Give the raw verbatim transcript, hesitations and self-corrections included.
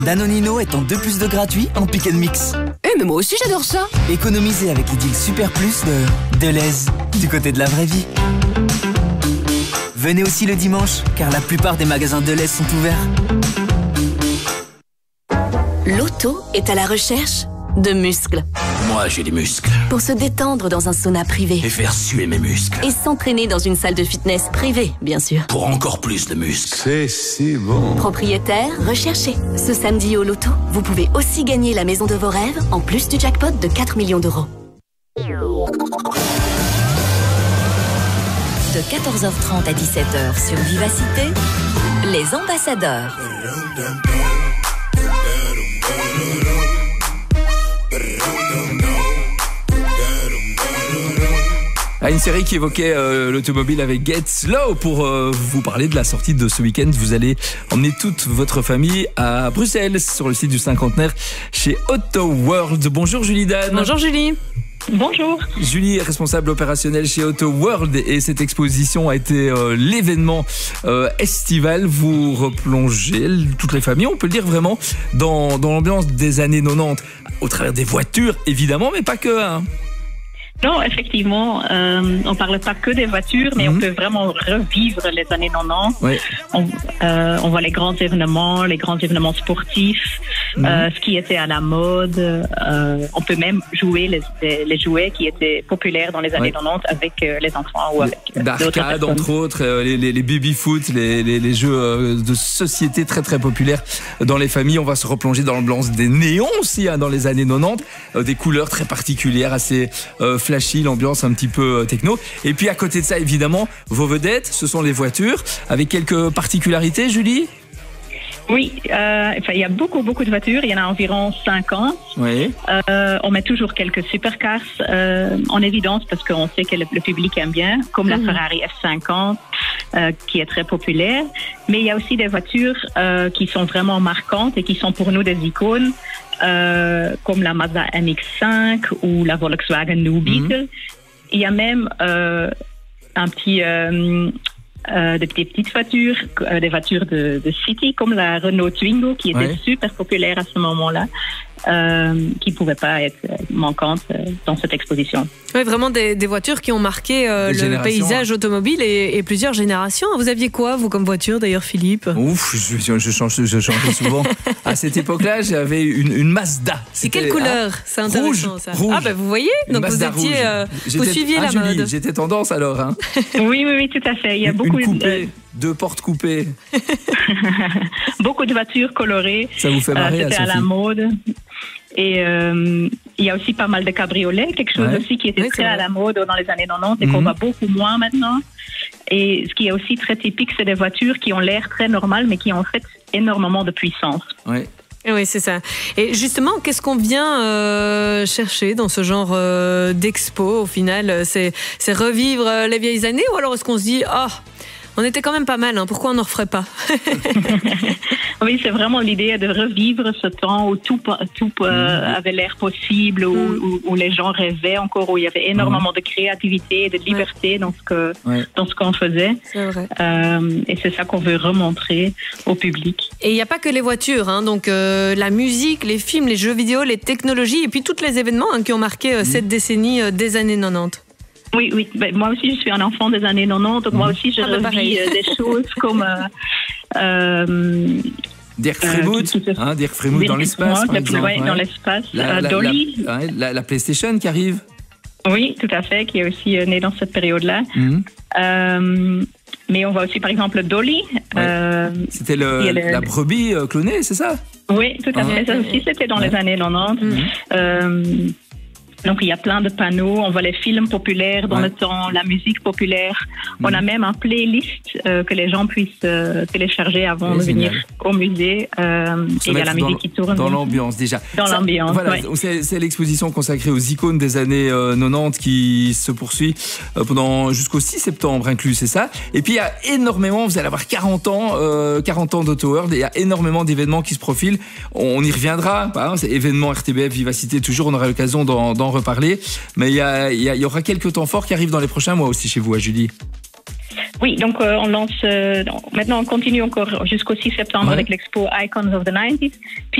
Danonino est en deux plus deux gratuit en pick and mix. Eh mais moi aussi j'adore ça. Économisez avec les deals super plus de Deleuze, du côté de la vraie vie. Venez aussi le dimanche, car la plupart des magasins Deleuze sont ouverts. L'auto est à la recherche de muscles. Moi, j'ai des muscles. Pour se détendre dans un sauna privé. Et faire suer mes muscles. Et s'entraîner dans une salle de fitness privée, bien sûr. Pour encore plus de muscles. C'est si bon. Propriétaire, recherché. Ce samedi au loto, vous pouvez aussi gagner la maison de vos rêves, en plus du jackpot de quatre millions d'euros. De quatorze heures trente à dix-sept heures sur Vivacité, les ambassadeurs. À une série qui évoquait euh, l'automobile avec Get Slow pour euh, vous parler de la sortie de ce week-end. Vous allez emmener toute votre famille à Bruxelles sur le site du cinquantenaire chez Auto World. Bonjour Julie Dan. Bonjour Julie. Bonjour. Julie est responsable opérationnelle chez Auto World et cette exposition a été euh, l'événement euh, estival. Vous replongez toutes les familles, on peut le dire vraiment, dans, dans l'ambiance des années quatre-vingt-dix au travers des voitures évidemment, mais pas que. Hein. Non, effectivement, euh, on parle pas que des voitures, mais mmh. on peut vraiment revivre les années quatre-vingt-dix. Oui. On, euh, on voit les grands événements, les grands événements sportifs, mmh. euh, ce qui était à la mode. Euh, on peut même jouer les, les, les jouets qui étaient populaires dans les années oui. quatre-vingt-dix avec euh, les enfants ou avec euh, d'arcade, entre autres, euh, les, les, les baby-foot, les, les, les jeux euh, de société très très populaires dans les familles. On va se replonger dans l'ambiance des néons aussi hein, dans les années quatre-vingt-dix, euh, des couleurs très particulières, assez euh, flashy, l'ambiance un petit peu techno. Et puis à côté de ça, évidemment, vos vedettes, ce sont les voitures, avec quelques particularités, Julie ? Oui, euh, enfin, il y a beaucoup, beaucoup de voitures. Il y en a environ cinquante. Oui. Euh, on met toujours quelques supercars euh, en évidence parce qu'on sait que le, le public aime bien, comme mmh. la Ferrari F cinquante, euh, qui est très populaire. Mais il y a aussi des voitures euh, qui sont vraiment marquantes et qui sont pour nous des icônes, euh, comme la Mazda M X cinq ou la Volkswagen New Beetle. Mmh. Il y a même euh, un petit... Euh, Euh, des petites voitures, euh, des voitures de, de city comme la Renault Twingo qui était ouais. super populaire à ce moment-là, euh, qui ne pouvaient pas être manquantes euh, dans cette exposition. Oui, vraiment des, des voitures qui ont marqué euh, le paysage automobile et, et plusieurs générations. Vous aviez quoi, vous, comme voiture d'ailleurs, Philippe ? Ouf, je, je, change, je changeais souvent. À cette époque-là, j'avais une, une Mazda. C'est quelle couleur ? Ah, c'est intéressant rouge, ça. Rouge. Ah ben bah, vous voyez, une donc Mazda vous étiez, euh, vous suiviez ah, la Julie, mode. J'étais tendance alors. Hein. Oui, oui, oui, tout à fait. Il y a beaucoup une coupée, de... deux portes coupées. Beaucoup de voitures colorées. Ça vous fait marrer, euh, C'était à, à la mode. Et euh, il y a aussi pas mal de cabriolets, quelque chose ouais. aussi qui était oui, très à la mode dans les années quatre-vingt-dix et mmh. qu'on voit beaucoup moins maintenant. Et ce qui est aussi très typique, c'est des voitures qui ont l'air très normales, mais qui ont en fait énormément de puissance. Oui. Oui, c'est ça. Et justement, qu'est-ce qu'on vient euh, chercher dans ce genre euh, d'expo au final ? C'est, c'est revivre les vieilles années ou alors est-ce qu'on se dit « Ah, oh, on était quand même pas mal, hein, pourquoi on n'en referait pas ?» Oui, c'est vraiment l'idée de revivre ce temps où tout, tout euh, avait l'air possible, où, mm. où, où les gens rêvaient encore, où il y avait énormément mm. de créativité et de liberté ouais. dans ce que ouais. dans ce qu'on faisait. C'est vrai. Euh, et c'est ça qu'on veut remontrer au public. Et il n'y a pas que les voitures, hein, donc euh, la musique, les films, les jeux vidéo, les technologies, et puis tous les événements hein, qui ont marqué euh, mm. cette décennie euh, des années quatre-vingt-dix. Oui, oui. Ben, moi aussi, je suis un enfant des années quatre-vingt-dix, donc mmh. moi aussi, je ah, revis euh, des choses comme... Euh, euh, Dirk Frémouth, euh, hein, Dirk Frémouth dans l'espace, par exemple. Oui, ouais. dans l'espace. La, euh, la, Dolly. La, la, la PlayStation qui arrive. Oui, tout à fait, qui est aussi euh, née dans cette période-là. Mmh. Euh, mais on voit aussi, par exemple, Dolly. Ouais. Euh, c'était le, le, la brebis euh, clonée, c'est ça ? Oui, tout à fait. Ah, ça aussi, c'était dans ouais. les années quatre-vingt-dix. Mmh. Euh, Donc, il y a plein de panneaux. On voit les films populaires dans ouais. le temps, la musique populaire. Mmh. On a même un playlist euh, que les gens puissent euh, télécharger avant de venir au musée. Euh, et il y a la musique qui tourne. Dans l'ambiance, déjà. Dans Ça, l'ambiance, voilà, ouais. c'est, c'est l'exposition consacrée aux icônes des années euh, quatre-vingt-dix qui se poursuit euh, pendant jusqu'au six septembre inclus, c'est ça. Et puis, il y a énormément, vous allez avoir quarante ans, euh, quarante ans d'Auto World, et il y a énormément d'événements qui se profilent. On y reviendra. Hein, c'est événements R T B F, Vivacité, toujours, on aura l'occasion d'en, d'en reparler, mais il y, a, il, y a, il y aura quelques temps forts qui arrivent dans les prochains mois aussi chez vous, à Julie. Oui, donc euh, on lance. Euh, maintenant, on continue encore jusqu'au six septembre ouais. avec l'expo Icons of the nineties. Puis